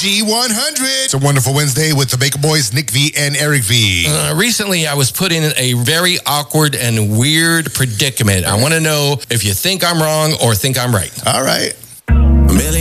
G100. It's a wonderful Wednesday with the Baker Boys, Nick V and Eric V. Recently, I was put in a very awkward and weird predicament. I want to know if you think I'm wrong or think I'm right. All right.